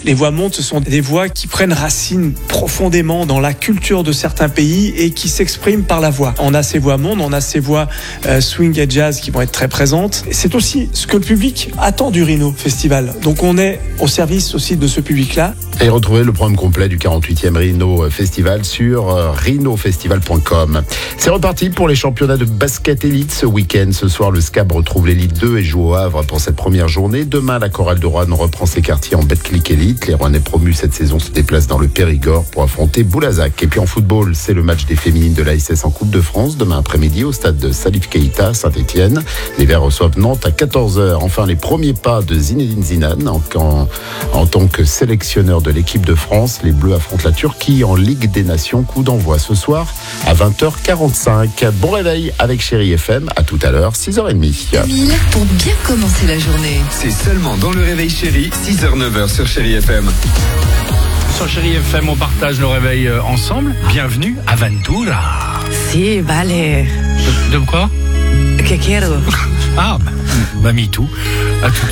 Les voix mondes, ce sont des voix qui prennent racine profondément dans la culture de certains pays et qui s'expriment par la voix. On a ces voix mondes, on a ces voix swing et jazz qui vont être très présentes. Et c'est aussi ce que le public attend du Rhino Festival. Donc on est au service aussi de ce public-là. Et retrouvez le programme complet du 48e Rhino Festival sur rhinofestival.com. C'est reparti pour les championnats de basket élite ce week-end. Ce soir, le SCAB retrouve l'élite 2 et joue au Havre pour cette première journée. Demain, la chorale de Roanne reprend ses quartiers en Betclic élite. Les Rouennais promus cette saison se déplacent dans le Périgord pour affronter Boulazac. Et puis en football, c'est le match des féminines de l'ASS en Coupe de France. Demain après-midi, au stade de Salif Keïta, Saint-Etienne. Les Verts reçoivent Nantes à 14h. Enfin, les premiers pas de Zinedine Zidane en tant que sélectionneur de l'équipe de France. Les Bleus affrontent la Turquie en Ligue des Nations. Coup d'envoi ce soir à 20h45. Bon réveil avec Chérie FM. À tout à l'heure, 6h30. Pour bien commencer la journée. C'est seulement dans le réveil Chérie, 6h-9h sur Chérie FM. Sur Chérie FM, on partage le réveil ensemble. Bienvenue à Ventura. Si, vale. De quoi? Que quiero. Ah, bah me too. À tout de suite.